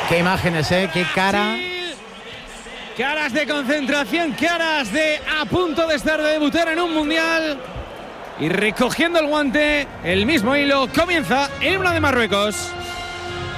Qué imágenes, qué cara. Caras de concentración, caras de a punto de estar de debutar en un mundial. Y recogiendo el guante, el mismo hilo, comienza el himno de Marruecos.